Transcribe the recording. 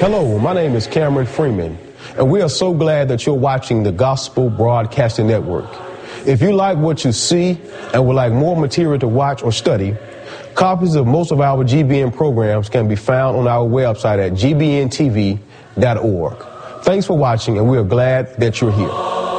Hello, my name is Cameron Freeman, and we are so glad that you're watching the Gospel Broadcasting Network. If you like what you see and would like more material to watch or study, copies of most of our GBN programs can be found on our website at gbntv.org. Thanks for watching, and we are glad that you're here.